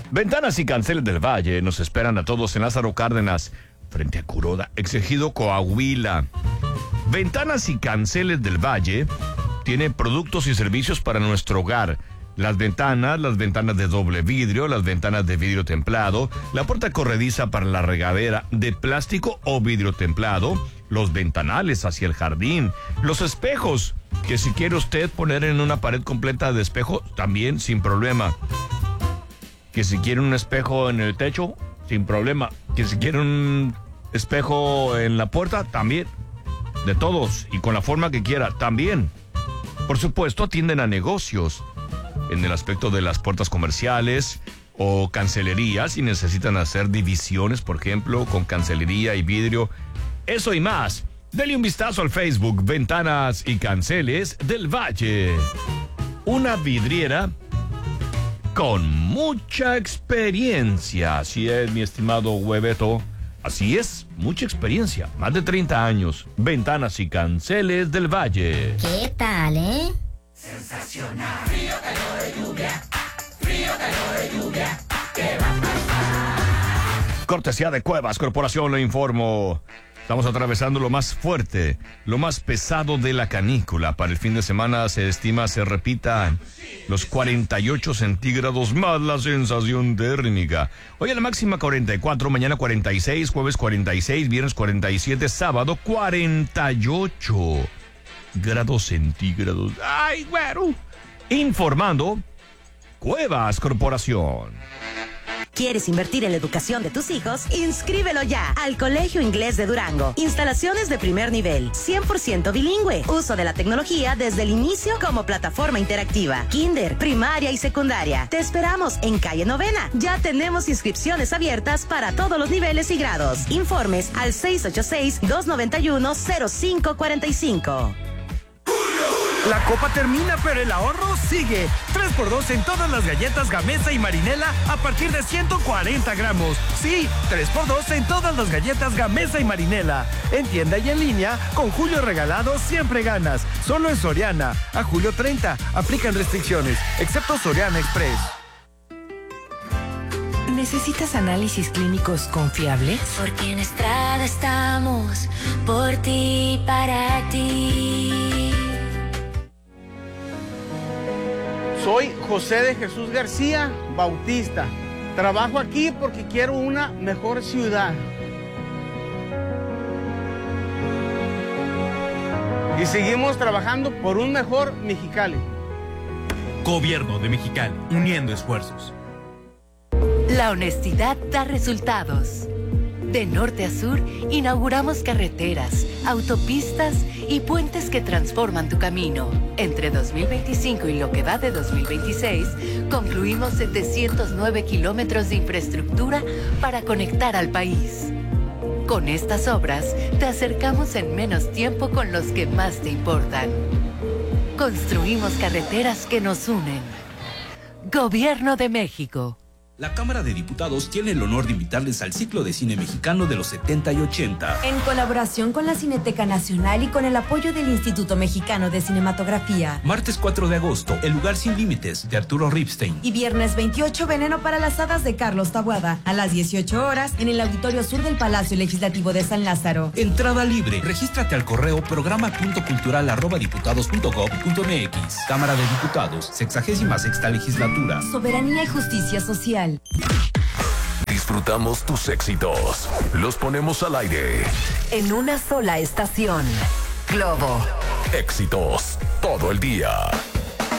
Ventanas y Canceles del Valle nos esperan a todos en Lázaro Cárdenas, frente a Curoda, Exigido Coahuila. Ventanas y Canceles del Valle tiene productos y servicios para nuestro hogar. Las ventanas de doble vidrio, las ventanas de vidrio templado, la puerta corrediza para la regadera de plástico o vidrio templado, los ventanales hacia el jardín, los espejos, que si quiere usted poner en una pared completa de espejo, también sin problema. Que si quiere un espejo en el techo, sin problema. Que si quiere un espejo en la puerta, también. De todos y con la forma que quiera, también. Por supuesto, atienden a negocios en el aspecto de las puertas comerciales o cancelerías, si necesitan hacer divisiones, por ejemplo, con cancelería y vidrio. Eso y más. Dele un vistazo al Facebook Ventanas y Canceles del Valle. Una vidriera con mucha experiencia. Así es, mi estimado Hueveto. Así es, mucha experiencia. Más de 30 años. Ventanas y Canceles del Valle. ¿Qué tal, Sensacional. Frío, calor de lluvia. Frío, calor de lluvia. ¿Qué va a pasar? Cortesía de Cuevas Corporación, le informo. Estamos atravesando lo más fuerte, lo más pesado de la canícula. Para el fin de semana se estima se repitan los 48 centígrados más la sensación térmica. Hoy a la máxima 44, mañana 46, jueves 46, viernes 47, sábado 48 grados centígrados. ¡Ay, güero! Informando Cuevas Corporación. ¿Quieres invertir en la educación de tus hijos? Inscríbelo ya al Colegio Inglés de Durango. Instalaciones de primer nivel, 100% bilingüe. Uso de la tecnología desde el inicio como plataforma interactiva. Kinder, primaria y secundaria. Te esperamos en calle Novena. Ya tenemos inscripciones abiertas para todos los niveles y grados. Informes al 686-291-0545. La copa termina, pero el ahorro sigue. 3x2 en todas las galletas Gamesa y Marinela a partir de 140 gramos. Sí, 3x2 en todas las galletas Gamesa y Marinela. En tienda y en línea, con Julio Regalado siempre ganas. Solo en Soriana. A julio 30. Aplican restricciones, excepto Soriana Express. ¿Necesitas análisis clínicos confiables? Porque en Estrada estamos por ti, para ti. Soy José de Jesús García Bautista. Trabajo aquí porque quiero una mejor ciudad. Y seguimos trabajando por un mejor Mexicali. Gobierno de Mexicali, uniendo esfuerzos. La honestidad da resultados. De norte a sur, inauguramos carreteras, autopistas y puentes que transforman tu camino. Entre 2025 y lo que va de 2026, concluimos 709 kilómetros de infraestructura para conectar al país. Con estas obras, te acercamos en menos tiempo con los que más te importan. Construimos carreteras que nos unen. Gobierno de México. La Cámara de Diputados tiene el honor de invitarles al ciclo de cine mexicano de los 70 y 80. En colaboración con la Cineteca Nacional y con el apoyo del Instituto Mexicano de Cinematografía. Martes 4 de agosto, El lugar sin límites, de Arturo Ripstein. Y viernes 28, Veneno para las hadas, de Carlos Taboada. A las 18 horas, en el Auditorio Sur del Palacio Legislativo de San Lázaro. Entrada libre. Regístrate al correo programa.cultural@diputados.gov.mx. Cámara de Diputados, 66ª Legislatura. Soberanía y justicia social. Disfrutamos tus éxitos. Los ponemos al aire. En una sola estación. Globo. Éxitos todo el día.